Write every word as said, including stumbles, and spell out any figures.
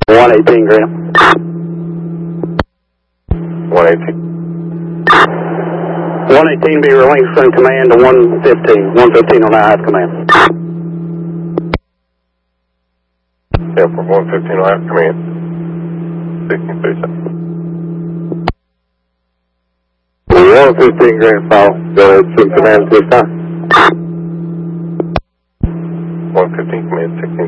one eighteen, Graham. one eighteen. one eighteen be relinquished from command to one fifteen. one fifteen on I have command. Airport one fifteen, I have command. sixteen thirty-seven. one fifteen, Grand Fall. Go ahead, assume command at this time. one fifteen, command sixteen.